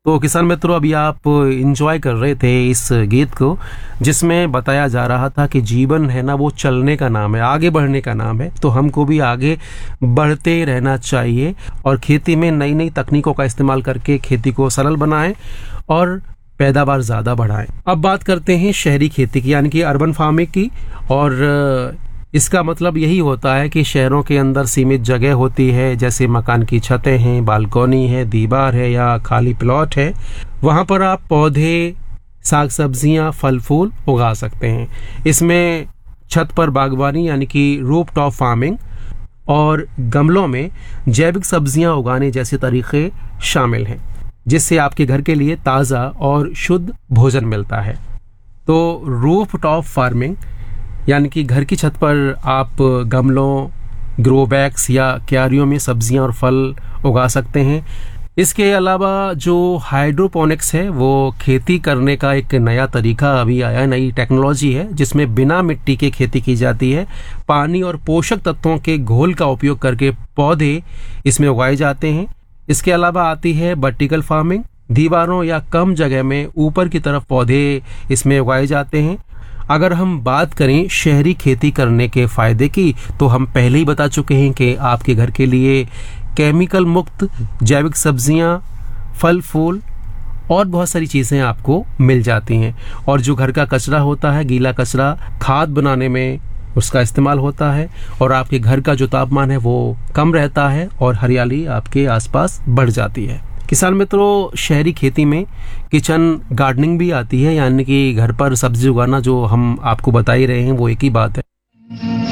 तो किसान मित्रों, अभी आप इंजॉय कर रहे थे इस गीत को, जिसमें बताया जा रहा था कि जीवन है ना वो चलने का नाम है, आगे बढ़ने का नाम है। तो हमको भी आगे बढ़ते रहना चाहिए और खेती में नई नई तकनीकों का इस्तेमाल करके खेती को सरल बनाएं और पैदावार ज़्यादा बढ़ाएं। अब बात करते हैं शहरी खेती की, यानी कि अर्बन फार्मिंग की। और इसका मतलब यही होता है कि शहरों के अंदर सीमित जगह होती है, जैसे मकान की छतें हैं, बालकनी है, दीवार है या खाली प्लॉट है। वहाँ पर आप पौधे, साग सब्जियाँ, फल फूल उगा सकते हैं। इसमें छत पर बागवानी यानी कि रूफ टॉप फार्मिंग और गमलों में जैविक सब्जियाँ उगाने जैसे तरीके शामिल हैं, जिससे आपके घर के लिए ताज़ा और शुद्ध भोजन मिलता है। तो रूफ टॉप फार्मिंग यानी कि घर की छत पर आप गमलों, ग्रो बैग्स या क्यारियों में सब्जियां और फल उगा सकते हैं। इसके अलावा जो हाइड्रोपोनिक्स है वो खेती करने का एक नया तरीका अभी आया है, नई टेक्नोलॉजी है, जिसमें बिना मिट्टी के खेती की जाती है। पानी और पोषक तत्वों के घोल का उपयोग करके पौधे इसमें उगाए जाते हैं। इसके अलावा आती है वर्टिकल फार्मिंग। दीवारों या कम जगह में ऊपर की तरफ पौधे इसमें उगाए जाते हैं। अगर हम बात करें शहरी खेती करने के फायदे की, तो हम पहले ही बता चुके हैं कि आपके घर के लिए केमिकल मुक्त जैविक सब्जियां, फल फूल और बहुत सारी चीज़ें आपको मिल जाती हैं। और जो घर का कचरा होता है, गीला कचरा, खाद बनाने में उसका इस्तेमाल होता है और आपके घर का जो तापमान है वो कम रहता है और हरियाली आपके आसपास बढ़ जाती है। किसान मित्रों, शहरी खेती में किचन गार्डनिंग भी आती है, यानी कि घर पर सब्जी उगाना, जो हम आपको बता ही रहे हैं वो एक ही बात है।